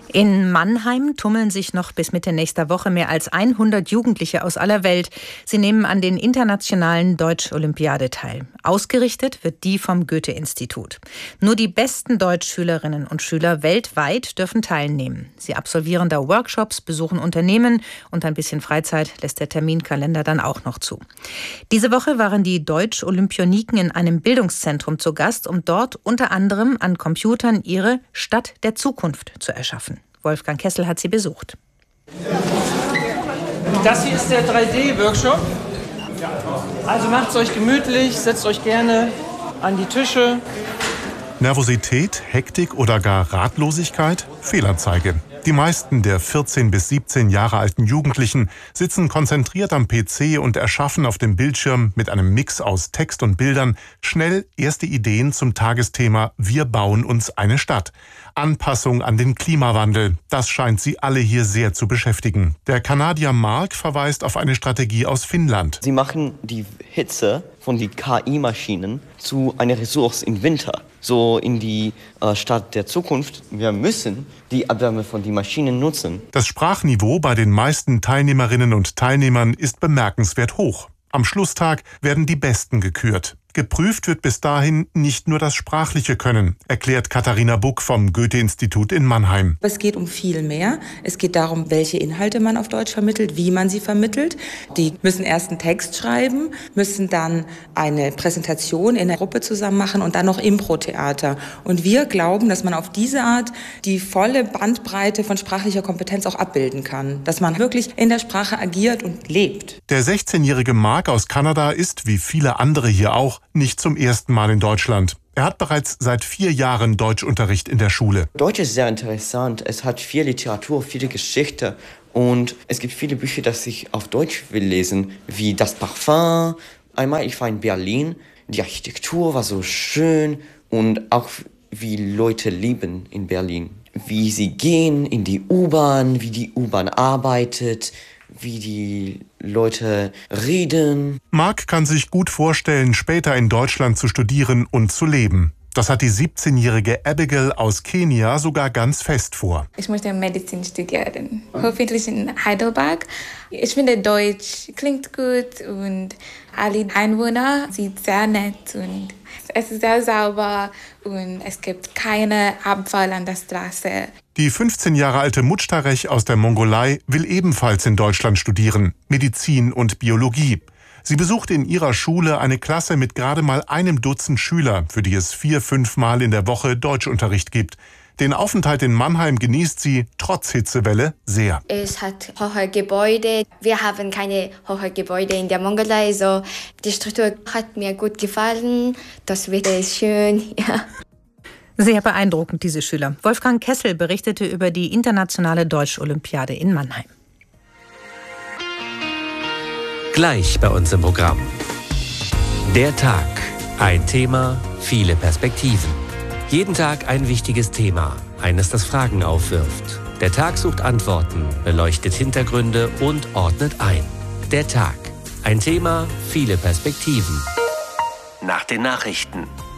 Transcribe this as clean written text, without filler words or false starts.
In Mannheim tummeln sich noch bis Mitte nächster Woche mehr als 100 Jugendliche aus aller Welt. Sie nehmen an den internationalen Deutsch-Olympiade teil. Ausgerichtet wird die vom Goethe-Institut. Nur die besten Deutschschülerinnen und Schüler weltweit dürfen teilnehmen. Sie absolvieren da Workshops, besuchen Unternehmen und ein bisschen Freizeit lässt der Terminkalender dann auch noch zu. Diese Woche waren die Deutsch-Olympioniken in einem Bildungszentrum zu Gast, um dort unter anderem an Computern ihre Stadt der Zukunft zu erschaffen. Wolfgang Kessel hat sie besucht. Das hier ist der 3D-Workshop. Also macht es euch gemütlich, setzt euch gerne an die Tische. Nervosität, Hektik oder gar Ratlosigkeit? Fehlanzeige. Die meisten der 14 bis 17 Jahre alten Jugendlichen sitzen konzentriert am PC und erschaffen auf dem Bildschirm mit einem Mix aus Text und Bildern schnell erste Ideen zum Tagesthema Wir bauen uns eine Stadt. Anpassung an den Klimawandel, das scheint sie alle hier sehr zu beschäftigen. Der Kanadier Mark verweist auf eine Strategie aus Finnland. Sie machen die Hitze von den KI-Maschinen zu einer Ressource im Winter. So in die Stadt der Zukunft. Wir müssen die Abwärme von den Maschinen nutzen. Das Sprachniveau bei den meisten Teilnehmerinnen und Teilnehmern ist bemerkenswert hoch. Am Schlusstag werden die Besten gekürt. Geprüft wird bis dahin nicht nur das sprachliche Können, erklärt Katharina Buck vom Goethe-Institut in Mannheim. Es geht um viel mehr. Es geht darum, welche Inhalte man auf Deutsch vermittelt, wie man sie vermittelt. Die müssen erst einen Text schreiben, müssen dann eine Präsentation in der Gruppe zusammen machen und dann noch Impro-Theater. Und wir glauben, dass man auf diese Art die volle Bandbreite von sprachlicher Kompetenz auch abbilden kann. Dass man wirklich in der Sprache agiert und lebt. Der 16-jährige Mark aus Kanada ist, wie viele andere hier auch, nicht zum ersten Mal in Deutschland. Er hat bereits seit 4 Jahren Deutschunterricht in der Schule. Deutsch ist sehr interessant. Es hat viel Literatur, viele Geschichte. Und es gibt viele Bücher, die ich auf Deutsch will lesen, wie Das Parfum. Einmal, ich war in Berlin. Die Architektur war so schön. Und auch wie Leute leben in Berlin. Wie sie gehen in die U-Bahn, wie die U-Bahn arbeitet, wie die Leute reden. Mark kann sich gut vorstellen, später in Deutschland zu studieren und zu leben. Das hat die 17-jährige Abigail aus Kenia sogar ganz fest vor. Ich möchte Medizin studieren, hoffentlich in Heidelberg. Ich finde, Deutsch klingt gut und alle Einwohner sind sehr nett und es ist sehr sauber und es gibt keinen Abfall an der Straße. Die 15 Jahre alte Mutschtarech aus der Mongolei will ebenfalls in Deutschland studieren, Medizin und Biologie. Sie besucht in ihrer Schule eine Klasse mit gerade mal einem Dutzend Schüler, für die es 4-5 Mal in der Woche Deutschunterricht gibt. Den Aufenthalt in Mannheim genießt sie, trotz Hitzewelle, sehr. Es hat hohe Gebäude. Wir haben keine hohen Gebäude in der Mongolei. So, die Struktur hat mir gut gefallen. Das Wetter ist schön. Ja. Sehr beeindruckend, diese Schüler. Wolfgang Kessel berichtete über die internationale Deutsch-Olympiade in Mannheim. Gleich bei uns im Programm. Der Tag. Ein Thema, viele Perspektiven. Jeden Tag ein wichtiges Thema, eines, das Fragen aufwirft. Der Tag sucht Antworten, beleuchtet Hintergründe und ordnet ein. Der Tag. Ein Thema, viele Perspektiven. Nach den Nachrichten.